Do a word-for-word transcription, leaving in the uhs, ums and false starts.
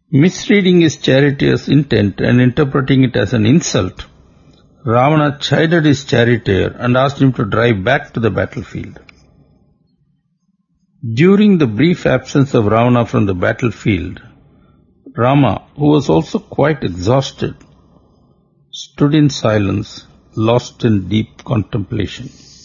Misreading his charioteer's intent and interpreting it as an insult, Ravana chided his charioteer and asked him to drive back to the battlefield. During the brief absence of Ravana from the battlefield, Rama, who was also quite exhausted, stood in silence, lost in deep contemplation.